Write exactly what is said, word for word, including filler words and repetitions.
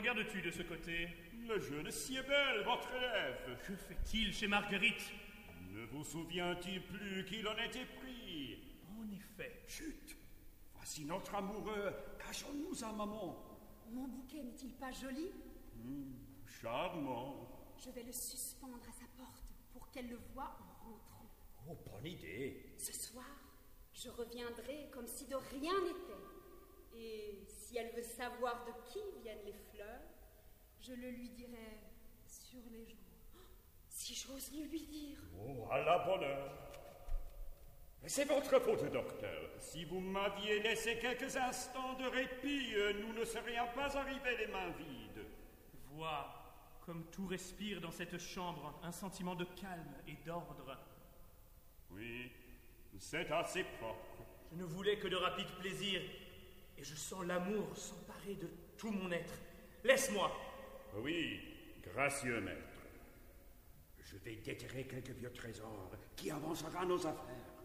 regardes-tu de ce côté? Le jeune Siebel, votre élève. Que fait-il chez Marguerite? Ne vous souvient-il plus qu'il en était pris? En effet. Chut! Voici notre amoureux. Cachons-nous à maman. Mon bouquet n'est-il pas joli? Mmh, charmant. Je vais le suspendre à sa porte pour qu'elle le voie en rentrant. Oh, bonne idée. Ce soir, je reviendrai comme si de rien n'était. Et si elle veut savoir de qui viennent les fleurs, je le lui dirai sur les joues. Oh, si j'ose le lui dire. Oh, à la bonne heure. C'est votre faute, docteur. Si vous m'aviez laissé quelques instants de répit, nous ne serions pas arrivés les mains vides. Vois, comme tout respire dans cette chambre, un sentiment de calme et d'ordre. Oui, c'est assez propre. Je ne voulais que de rapides plaisirs, et je sens l'amour s'emparer de tout mon être. Laisse-moi. Oui, gracieux maître. Je vais déterrer quelques vieux trésors qui avancera nos affaires.